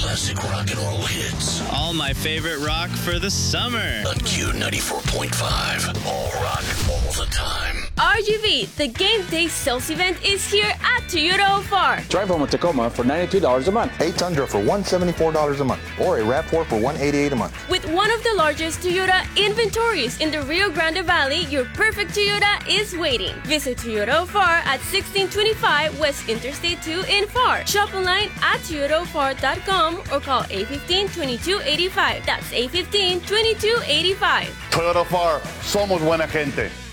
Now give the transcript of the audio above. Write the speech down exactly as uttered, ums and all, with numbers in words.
classic rock and roll hits. All my favorite rock for the summer. On Q ninety-four point five. All rock, all the time. R G V, the game day sales event, is here at Toyota O F A R. Drive home a Tacoma for ninety-two dollars a month. A Tundra for one hundred seventy-four dollars a month. Or a RAV four for one hundred eighty-eight dollars a month. With one of the largest Toyota inventories in the Rio Grande Valley, your perfect Toyota is waiting. Visit Toyota O F A R at sixteen twenty-five West Interstate two in F A R. Shop online at toyota o f a r dot com or call eight one five, two two eight five. That's eight one five, two two eight five. Toyota O F A R, somos buena gente.